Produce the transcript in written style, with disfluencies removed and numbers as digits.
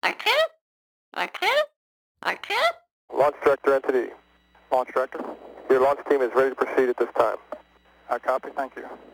Launch director entity. Launch director. Your launch team is ready to proceed at this time. I copy, thank you.